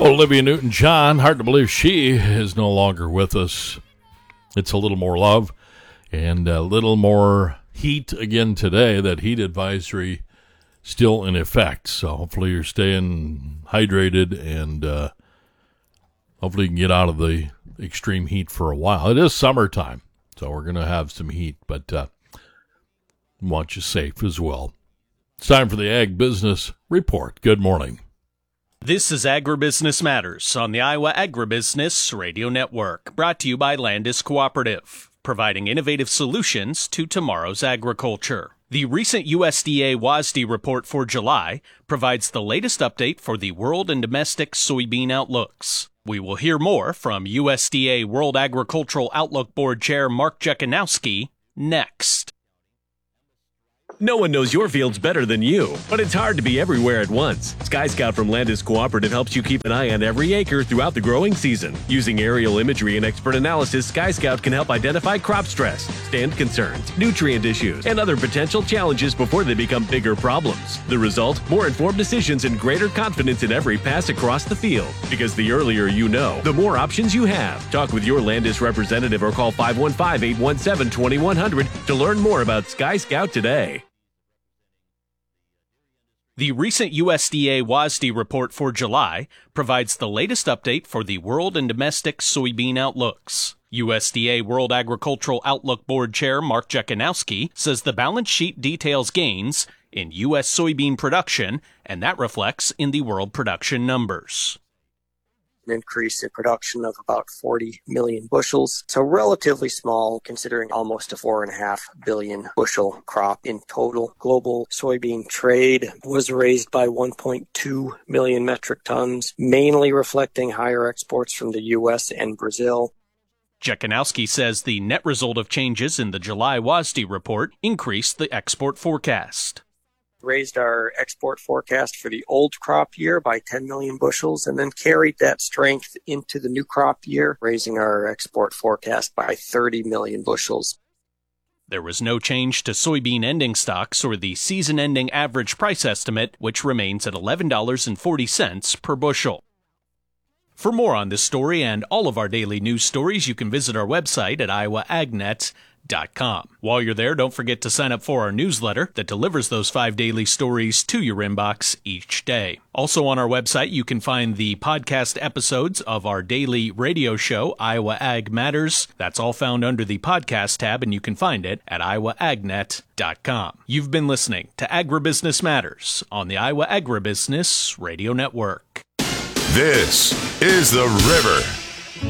Olivia Newton-John, hard to believe she is no longer with us. It's a little more love and a little more heat again today. That heat advisory still in effect. So hopefully you're staying hydrated and hopefully you can get out of the extreme heat for a while. It is summertime, so we're going to have some heat, but want you safe as well. It's time for the Ag Business Report. Good morning. This is Agribusiness Matters on the Iowa Agribusiness Radio Network, brought to you by Landis Cooperative, providing innovative solutions to tomorrow's agriculture. The recent USDA WASDE report for July provides the latest update for the world and domestic soybean outlooks. We will hear more from USDA World Agricultural Outlook Board Chair Mark Jekanowski next. No one knows your fields better than you, but it's hard to be everywhere at once. Sky Scout from Landis Cooperative helps you keep an eye on every acre throughout the growing season. Using aerial imagery and expert analysis, Sky Scout can help identify crop stress, stand concerns, nutrient issues, and other potential challenges before they become bigger problems. The result? More informed decisions and greater confidence in every pass across the field. Because the earlier you know, the more options you have. Talk with your Landis representative or call 515-817-2100 to learn more about Sky Scout today. The recent USDA WASDE report for July provides the latest update for the world and domestic soybean outlooks. USDA World Agricultural Outlook Board Chair Mark Jekanowski says the balance sheet details gains in U.S. soybean production, and that reflects in the world production numbers. An increase in production of about 40 million bushels. So relatively small considering almost a 4.5 billion bushel crop in total. Global soybean trade was raised by 1.2 million metric tons, mainly reflecting higher exports from the U.S. and Brazil. Jekanowski says the net result of changes in the July WASDE report increased the export forecast. Raised our export forecast for the old crop year by 10 million bushels and then carried that strength into the new crop year, raising our export forecast by 30 million bushels. There was no change to soybean ending stocks or the season-ending average price estimate, which remains at $11.40 per bushel. For more on this story and all of our daily news stories, you can visit our website at iowaagnet.com. While you're there, don't forget to sign up for our newsletter that delivers those 5 daily stories to your inbox each day. Also on our website, you can find the podcast episodes of our daily radio show, Iowa Ag Matters. That's all found under the podcast tab, and you can find it at iowaagnet.com. You've been listening to Agribusiness Matters on the Iowa Agribusiness Radio Network. This is The River.